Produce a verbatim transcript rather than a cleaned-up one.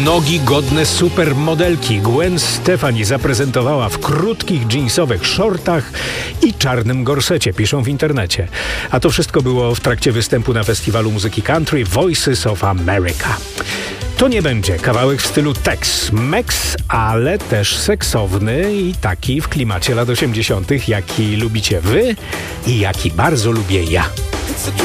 Nogi godne supermodelki. Gwen Stefani zaprezentowała w krótkich jeansowych shortach i czarnym gorsecie, piszą w internecie. A to wszystko było w trakcie występu na festiwalu muzyki country Voices of America. To nie będzie kawałek w stylu Tex-Mex, ale też seksowny i taki w klimacie lat osiemdziesiątych, jaki lubicie wy i jaki bardzo lubię ja.